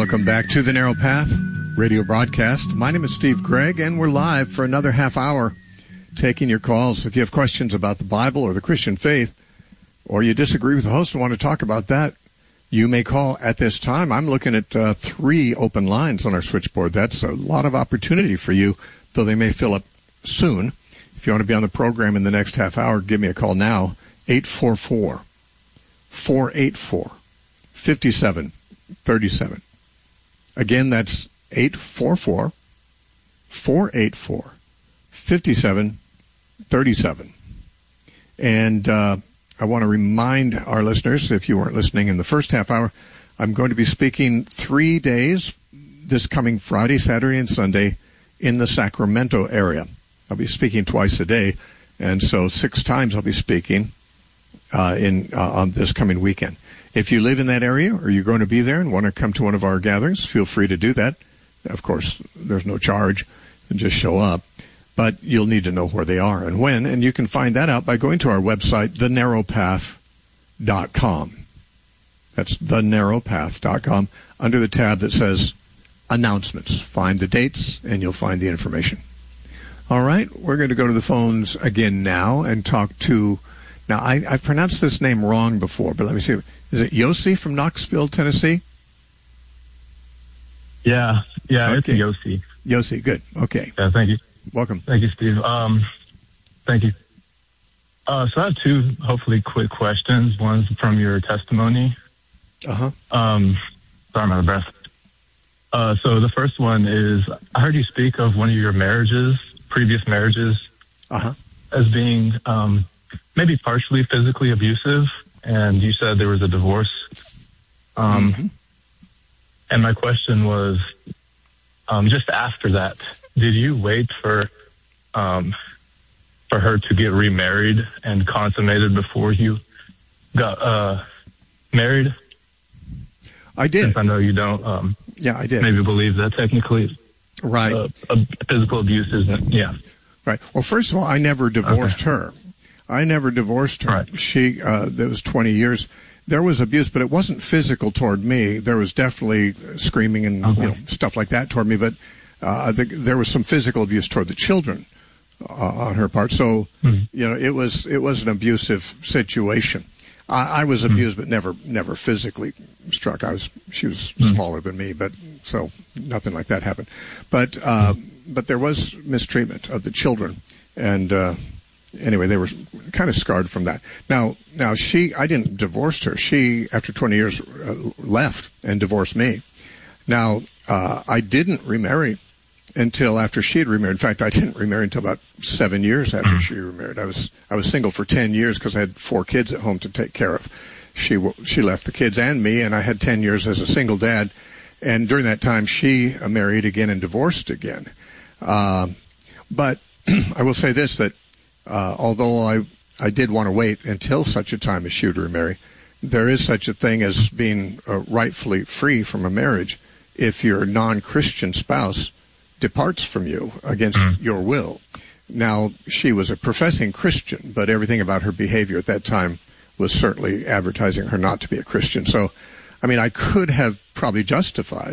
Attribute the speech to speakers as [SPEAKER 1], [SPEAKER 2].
[SPEAKER 1] Welcome back to the Narrow Path radio broadcast. My name is Steve Gregg, and we're live for another half hour taking your calls. If you have questions about the Bible or the Christian faith, or you disagree with the host and want to talk about that, you may call at this time. I'm looking at 3 open lines on our switchboard. That's a lot of opportunity for you, though they may fill up soon. If you want to be on the program in the next half hour, give me a call now, 844-484-5737. Again, that's 844-484-5737. And I want to remind our listeners, if you weren't listening in the first half hour, I'm going to be speaking 3 days, this coming Friday, Saturday, and Sunday, in the Sacramento area. I'll be speaking twice a day, and so 6 times I'll be speaking on this coming weekend. If you live in that area or you're going to be there and want to come to one of our gatherings, feel free to do that. Of course, there's no charge. Just show up. But you'll need to know where they are and when, and you can find that out by going to our website, thenarrowpath.com. That's thenarrowpath.com, under the tab that says Announcements. Find the dates, and you'll find the information. All right, we're going to go to the phones again now and talk to... Now, I've pronounced this name wrong before, but let me see. Is it Yossi from Knoxville, Tennessee?
[SPEAKER 2] Yeah,
[SPEAKER 1] okay.
[SPEAKER 2] It's Yossi.
[SPEAKER 1] Yossi, good. Okay.
[SPEAKER 2] Yeah, thank you.
[SPEAKER 1] Welcome.
[SPEAKER 2] Thank you, Steve. Thank you. So I have 2 hopefully quick questions. One's from your testimony.
[SPEAKER 1] Uh-huh.
[SPEAKER 2] Sorry, I'm out of breath. So the first one is, I heard you speak of one of your previous marriages, as being maybe partially physically abusive, and you said there was a divorce. And my question was, just after that, did you wait for her to get remarried and consummated before you got married?
[SPEAKER 1] I did.
[SPEAKER 2] Since I know you don't.
[SPEAKER 1] I did.
[SPEAKER 2] Maybe believe that technically,
[SPEAKER 1] right?
[SPEAKER 2] Physical abuse isn't. Yeah.
[SPEAKER 1] Right. Well, first of all, I never divorced her. I never divorced her.
[SPEAKER 2] Right.
[SPEAKER 1] She, that was 20 years. There was abuse, but it wasn't physical toward me. There was definitely screaming and stuff like that toward me, but there was some physical abuse toward the children on her part. So, it was an abusive situation. I was abused, but never physically struck. She was smaller than me, but so nothing like that happened. But there was mistreatment of the children, and anyway, they were kind of scarred from that. Now I didn't divorce her. She, after 20 years, left and divorced me. Now, I didn't remarry until after she had remarried. In fact, I didn't remarry until about 7 years after she remarried. I was single for 10 years because I had 4 kids at home to take care of. She left the kids and me, and I had 10 years as a single dad. And during that time, she married again and divorced again. But I will say this, that although I did want to wait until such a time as she would remarry, there is such a thing as being rightfully free from a marriage if your non-Christian spouse departs from you against your will. Now, she was a professing Christian, but everything about her behavior at that time was certainly advertising her not to be a Christian. So, I mean, I could have probably justified